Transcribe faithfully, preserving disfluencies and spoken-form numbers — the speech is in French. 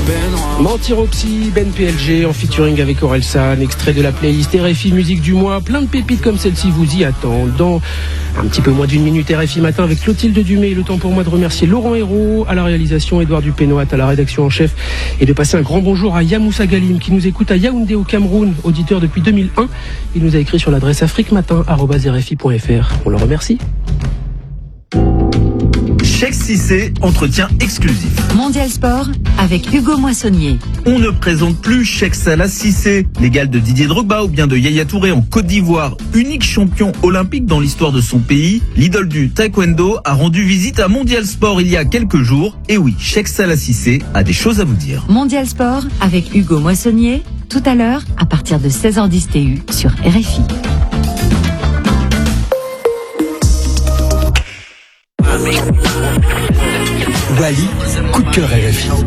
Mentir au psy, Ben P L G en featuring avec Orelsan, extrait de la playlist R F I Musique du mois, plein de pépites comme celle-ci vous y attendent. Dans un petit peu moins d'une minute, R F I Matin avec Clotilde Dumay. Le temps pour moi de remercier Laurent Hérault à la réalisation, Édouard Dupénoat à la rédaction en chef, et de passer un grand bonjour à Yamoussa Galim qui nous écoute à Yaoundé au Cameroun, auditeur depuis deux mille un. Il nous a écrit sur l'adresse afriquematin arobase r f i point f r. On le remercie. Cheick Cissé, entretien exclusif. Mondial Sport avec Hugo Moissonnier. On ne présente plus Cheick Salah Cissé, l'égal de Didier Drogba ou bien de Yaya Touré en Côte d'Ivoire. Unique champion olympique dans l'histoire de son pays, l'idole du taekwondo a rendu visite à Mondial Sport il y a quelques jours. Et oui, Cheick Salah Cissé a des choses à vous dire. Mondial Sport avec Hugo Moissonnier, tout à l'heure à partir de seize heures dix T U sur R F I. Wally, coup de cœur R F I.